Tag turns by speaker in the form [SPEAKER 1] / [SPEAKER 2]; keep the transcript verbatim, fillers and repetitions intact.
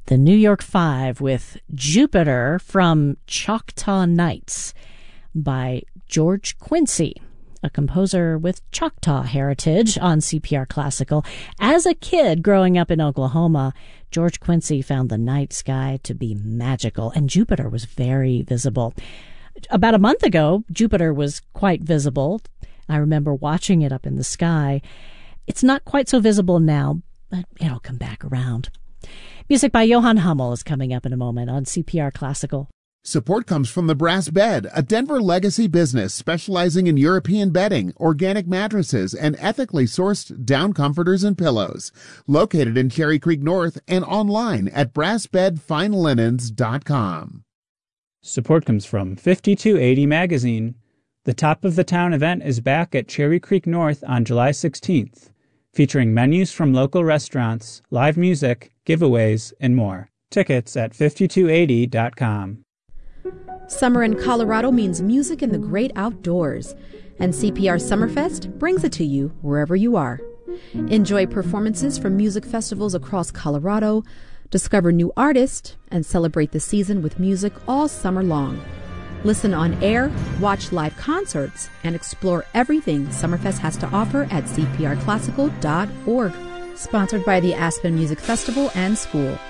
[SPEAKER 1] the New York Five with Jupiter from Choctaw Nights by George Quincy, a composer with Choctaw heritage on C P R Classical. As a kid growing up in Oklahoma, George Quincy found the night sky to be magical, and Jupiter was very visible. About a month ago, Jupiter was quite visible. I remember watching it up in the sky. It's not quite so visible now, but it'll come back around. Music by Johann Hummel is coming up in a moment on C P R Classical.
[SPEAKER 2] Support comes from the Brass Bed, a Denver legacy business specializing in European bedding, organic mattresses, and ethically sourced down comforters and pillows. Located in Cherry Creek North and online at brass bed fine linens dot com.
[SPEAKER 3] Support comes from fifty-two eighty Magazine. The Top of the Town event is back at Cherry Creek North on July sixteenth, featuring menus from local restaurants, live music, giveaways, and more. Tickets at fifty-two eighty dot com.
[SPEAKER 4] Summer in Colorado means music in the great outdoors, and C P R Summerfest brings it to you wherever you are. Enjoy performances from music festivals across Colorado, discover new artists, and celebrate the season with music all summer long. Listen on air, watch live concerts, and explore everything Summerfest has to offer at c p r classical dot org. Sponsored by the Aspen Music Festival and School.